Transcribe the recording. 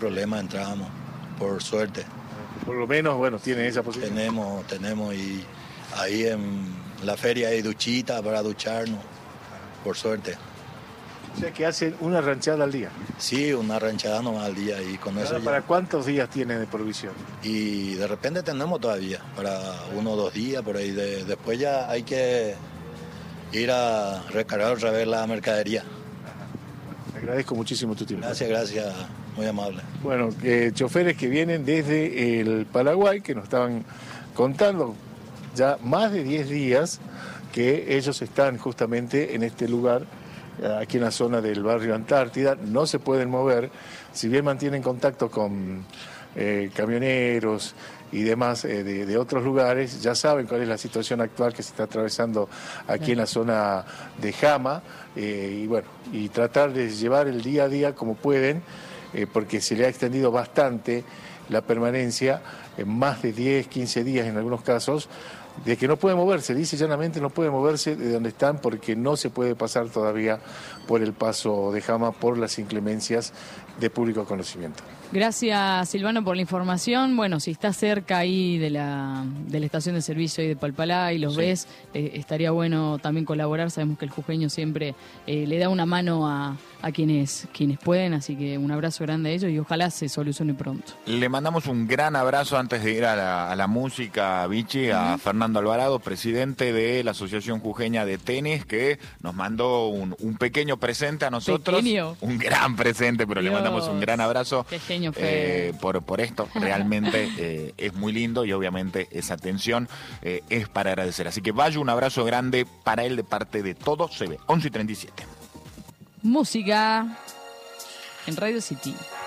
problema entrábamos, por suerte. Por lo menos, bueno, tiene esa posibilidad. Tenemos y ahí en la feria hay duchita para ducharnos, por suerte. O sea que hacen una ranchada al día. Sí, una ranchada nomás al día y con eso ¿Para ya... cuántos días tiene de provisión? Y de repente tenemos todavía, para 1 o 2 días, por ahí. Después ya hay que ir a recargar otra vez la mercadería. Te agradezco muchísimo tu tiempo. Gracias, muy amable. Bueno, choferes que vienen desde el Paraguay, que nos estaban contando ya más de 10 días que ellos están justamente en este lugar, aquí en la zona del barrio Antártida, no se pueden mover, si bien mantienen contacto con camioneros y demás de otros lugares, ya saben cuál es la situación actual que se está atravesando aquí en la zona de Jama, y bueno, y tratar de llevar el día a día como pueden, porque se le ha extendido bastante la permanencia, más de 10, 15 días en algunos casos, de que no puede moverse, dice llanamente no puede moverse de donde están porque no se puede pasar todavía por el paso de Jama por las inclemencias de público conocimiento. Gracias, Silvano, por la información. Bueno, si estás cerca ahí de la estación de servicio ahí de Palpalá y los ves, estaría bueno también colaborar. Sabemos que el jujeño siempre le da una mano a quienes pueden, así que un abrazo grande a ellos y ojalá se solucione pronto. Le mandamos un gran abrazo antes de ir a la música, Vichy, a Fernando Alvarado, presidente de la Asociación Jujeña de Tenis, que nos mandó un pequeño presente a nosotros. ¿Pequeño? Un gran presente, pero Dios. Le mandamos un gran abrazo. Qué genio por esto. Realmente es muy lindo y obviamente esa atención es para agradecer. Así que vaya un abrazo grande para él de parte de todo se ve. 11:37. Música en Radio City.